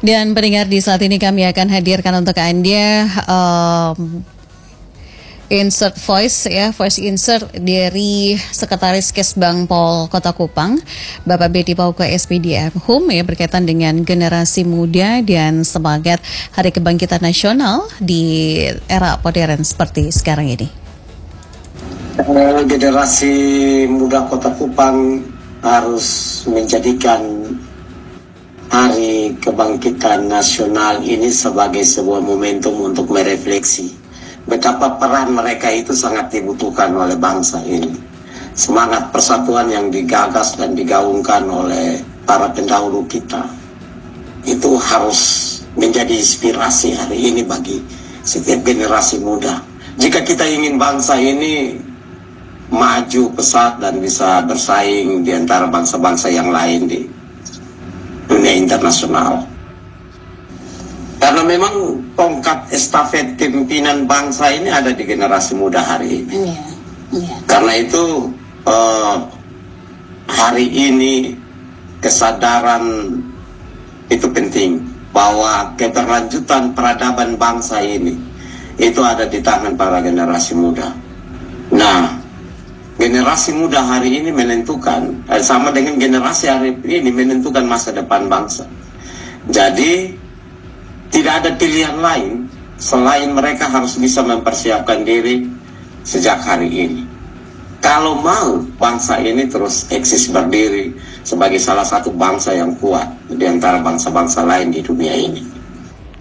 Dan pendengar, di saat ini kami akan hadirkan untuk Anda insert voice voice insert dari Sekretaris Kesbang Pol Kota Kupang, Bapak Betty Pauke SPDM Hum, berkaitan dengan generasi muda dan semangat Hari Kebangkitan Nasional di era modern seperti sekarang ini. Generasi muda Kota Kupang harus menjadikan Hari Kebangkitan Nasional ini sebagai sebuah momentum untuk merefleksi betapa peran mereka itu sangat dibutuhkan oleh bangsa ini. Semangat persatuan yang digagas dan digaungkan oleh para pendahulu kita itu harus menjadi inspirasi hari ini bagi setiap generasi muda. Jika kita ingin bangsa ini maju pesat dan bisa bersaing di antara bangsa-bangsa yang lain di dunia internasional. Karena memang tongkat estafet kepemimpinan bangsa ini ada di generasi muda hari ini. Karena itu hari ini kesadaran itu penting bahwa keberlanjutan peradaban bangsa ini itu ada di tangan para generasi muda. Nah, generasi muda hari ini menentukan, sama dengan generasi hari ini menentukan masa depan bangsa. Jadi tidak ada pilihan lain selain mereka harus bisa mempersiapkan diri sejak hari ini. Kalau mau bangsa ini terus eksis berdiri sebagai salah satu bangsa yang kuat di antara bangsa-bangsa lain di dunia ini.